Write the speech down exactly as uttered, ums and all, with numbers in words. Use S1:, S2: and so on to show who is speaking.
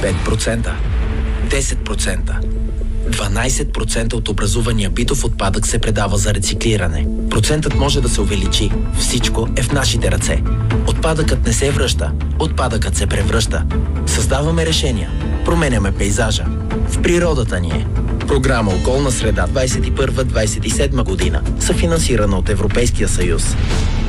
S1: пет процента, десет процента, дванайсет процента от образувания битов отпадък се предава за рециклиране. Процентът може да се увеличи. Всичко е в нашите ръце. Отпадъкът не се връща. Отпадъкът се превръща. Създаваме решения. Променяме пейзажа. В природата ни е. Програма Околна среда двайсет и първа - двайсет и седма година. Съфинансирана от Европейския съюз.